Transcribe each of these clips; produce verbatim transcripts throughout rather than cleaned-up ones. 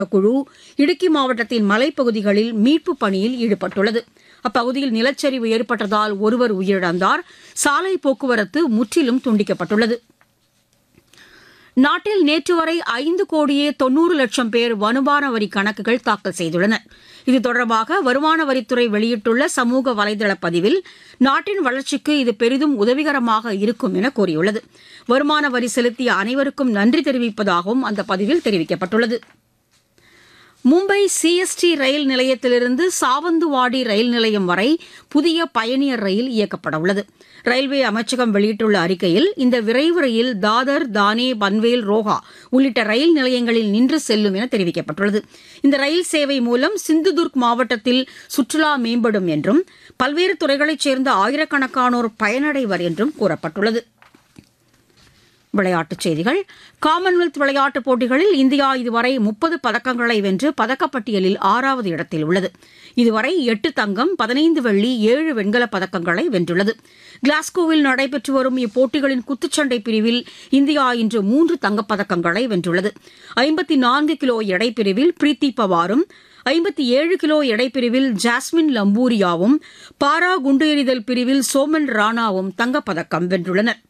குழு இடுக்கி மாவட்டத்தின் மலைப்பகுதிகளில் மீட்புப் பணியில் ஈடுபட்டுள்ளது. அப்பகுதியில் நிலச்சரிவு ஏற்பட்டதால் ஒருவர் உயிரிழந்தார். சாலை போக்குவரத்து முற்றிலும் துண்டிக்கப்பட்டுள்ளது. நாட்டில் நேற்று வரை ஐந்து கோடியே தொன்னூறு லட்சம் பேர் வருமான வரி கணக்குகள் தாக்கல் செய்துள்ளனர். இது தொடர்பாக வருமான வரித்துறை வெளியிட்டுள்ள சமூக வலைதள பதிவில் நாட்டின் வளர்ச்சிக்கு இது பெரிதும் உதவிகரமாக இருக்கும் என கூறியுள்ளது. வருமான வரி செலுத்திய அனைவருக்கும் நன்றி தெரிவிப்பதாகவும் அந்த பதிவில் தெரிவிக்கப்பட்டுள்ளது. மும்பை சிஎஸ்டி ரயில் நிலையத்திலிருந்து சாவந்துவாடி ரயில் நிலையம் வரை புதிய பயணியர் ரயில் இயக்கப்பட உள்ளது. ரயில்வே அமைச்சகம் வெளியிட்டுள்ள அறிக்கையில் இந்த விரைவு ரயில் தாதர், தானே, பன்வேல், ரோஹா உள்ளிட்ட ரயில் நிலையங்களில் நின்று செல்லும் என தெரிவிக்கப்பட்டுள்ளது. இந்த ரயில் சேவை மூலம் சிந்துதுர்க் மாவட்டத்தில் சுற்றுலா மேம்படும் என்றும் பல்வேறு துறைகளைச் சேர்ந்த ஆயிரக்கணக்கானோர் பயனடைவர் என்றும் கூறப்பட்டுள்ளது. விளையாட்டுச் செய்திகள். காமன்வெல்த் விளையாட்டுப் போட்டிகளில் இந்தியா இதுவரை முப்பது பதக்கங்களை வென்று பதக்கப்பட்டியலில் ஆறாவது இடத்தில் உள்ளது. இதுவரை எட்டு தங்கம், பதினைந்து வெள்ளி, ஏழு வெண்கலப் பதக்கங்களை வென்றுள்ளது. கிளாஸ்கோவில் நடைபெற்று வரும் இப்போட்டிகளின் குத்துச்சண்டை பிரிவில் இந்தியா இன்று மூன்று தங்கப்பதக்கங்களை வென்றுள்ளது. ஐம்பத்தி நான்கு கிலோ எடைப்பிரிவில் பிரீத்தி பவாரும், ஐம்பத்தி ஏழு கிலோ எடைப்பிரிவில் ஜாஸ்மின் லம்பூரியாவும், பாரா குண்டு எறிதல் பிரிவில் சோமன் ராணாவும் தங்கப்பதக்கம் வென்றுள்ளனர்.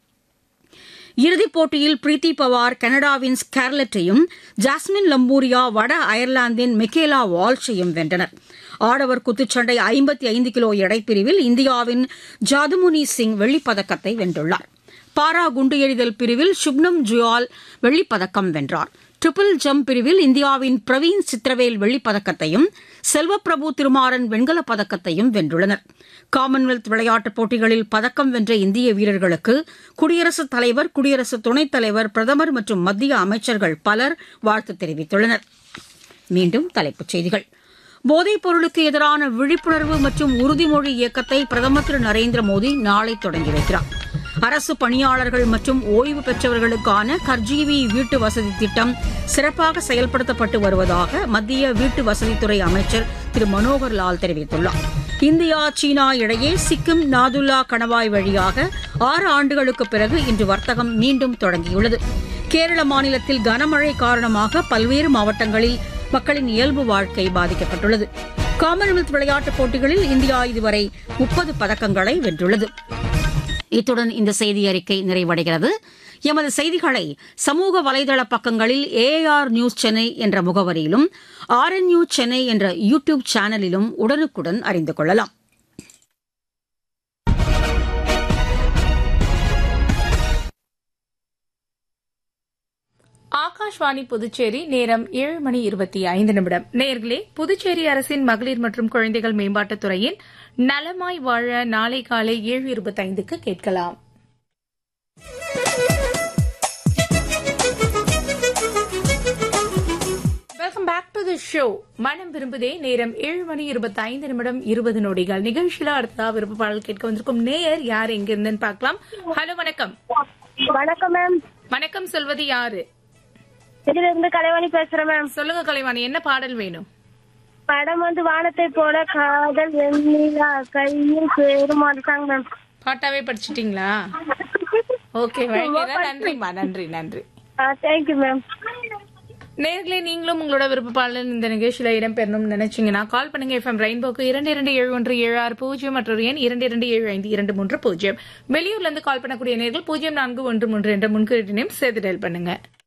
இறுதிப் போட்டியில் பிரீத்தி பவார் கனடாவின் ஸ்கார்லெட்டையும், ஜாஸ்மின் லம்பூரியா வட அயர்லாந்தின் மிக்கேலா வால்ஷையும் வென்றனர். ஆடவர் குத்துச்சண்டை ஐம்பத்தி ஐந்து கிலோ எடைப்பிரிவில் இந்தியாவின் ஜாதுமுனி சிங் வெள்ளிப்பதக்கத்தை வென்றுள்ளார். பாரா குண்டு எறிதல் பிரிவில் சுப்னம் ஜுயால் வெள்ளிப்பதக்கம் வென்றார். ட்ரிபிள் ஜம்ப் பிரிவில் இந்தியாவின் பிரவீன் சித்திரவேல் வெள்ளிப்பதக்கத்தையும், செல்வப்பிரபு திருமாறன் வெண்கலப் பதக்கத்தையும் வென்றுள்ளனர். காமன்வெல்த் விளையாட்டுப் போட்டிகளில் பதக்கம் வென்ற இந்திய வீரர்களுக்கு குடியரசுத் தலைவர், குடியரசு துணைத் தலைவர், பிரதமர் மற்றும் மத்திய அமைச்சர்கள் பலர் வாழ்த்து தெரிவித்துள்ளனர். மீண்டும் தலைப்புச் செய்திகள். போதைப் பொருளுக்கு எதிரான விழிப்புணர்வு மற்றும் உறுதிமொழி இயக்கத்தை பிரதமர் திரு நரேந்திர மோடி நாளை தொடங்கி வைக்கிறார். அரசு பணியாளர்கள் மற்றும் ஓய்வு பெற்றவர்களுக்கான கர்ஜீவி வீட்டு வசதி திட்டம் சிறப்பாக செயல்படுத்தப்பட்டு வருவதாக மத்திய வீட்டு வசதித்துறை அமைச்சர் திரு மனோகர் லால் தெரிவித்துள்ளார். இந்தியா, சீனா இடையே சிக்கிம் நாதுல்லா கணவாய் வழியாக ஆறு ஆண்டுகளுக்கு பிறகு இன்று வர்த்தகம் மீண்டும் தொடங்கியுள்ளது. கேரள மாநிலத்தில் கனமழை காரணமாக பல்வேறு மாவட்டங்களில் மக்களின் இயல்பு வாழ்க்கை பாதிக்கப்பட்டுள்ளது. காமன்வெல்த் விளையாட்டுப் போட்டிகளில் இந்தியா இதுவரை முப்பது பதக்கங்களை வென்றுள்ளது. இத்துடன் இந்த செய்தி அறிக்கை நிறைவடைகிறது. எமது செய்திகளை சமூக வலைதள பக்கங்களில் ஏஆர் நியூஸ் சென்னை என்ற முகவரியிலும், ஆர்என்யூ சென்னை என்ற யூ டியூப் சேனலிலும் உடனுக்குடன் அறிந்து கொள்ளலாம். ஆகாஷ்வாணி புதுச்சேரி. நேரம் ஏழு மணி இருபத்தி ஐந்து நிமிடம். நேர்களே, புதுச்சேரி அரசின் மகளிர் மற்றும் குழந்தைகள் மேம்பாட்டுத் துறையின் நலமாய் வாழ நாளை காலை ஏழு இருபத்தைந்துக்கு கேட்கலாம். Welcome back to the show. மனம் விரும்புதே. நேரம் ஏழு மணி இருபத்தி ஐந்து நிமிடம் இருபது நொடிகள். நிகழ்ச்சியில அடுத்ததா விருப்ப பாடல் கேட்க வந்திருக்கும் நேயர் யார், எங்க இருந்துன்னு பார்க்கலாம். ஹலோ, வணக்கம். வணக்கம் மேம். வணக்கம் சொல்வது யாரு? இதுல இருந்து கலைவாணி பேசுறேன் மேம். சொல்லுங்க கலைவாணி, என்ன பாடல் வேணும்? படம் வந்து வானத்தை போல காதல் வெண்ணிலா கையில் சேருமாட்டாங்க மேம். பாட்டாவே படிச்சிட்டீங்களா? ஓகே, நன்றிமா. நன்றி நன்றி. Thank you ma'am. நேர்களே, நீங்களும் உங்களோட விருப்ப பாடல் இந்த நிகழ்ச்சியில இடம்பெறணும்னு நினைச்சீங்கன்னா கால் பண்ணுங்க. எஃப்எம் ரெயின்போக்கு இரண்டு இரண்டு ஏழு ஒன்று ஏழு ஆறு பூஜ்ஜியம் மற்றொரு எண் இரண்டு இரண்டு ஏழு ஐந்து இரண்டு மூன்று பூஜ்ஜியம். வெளியூர்ல இருந்து கால் பண்ணக்கூடிய நேர்கள் பூஜ்ஜியம் நான்கு ஒன்று மூன்று என்ற முன்குறியினையும் சேர்த்து டயல் பண்ணுங்க.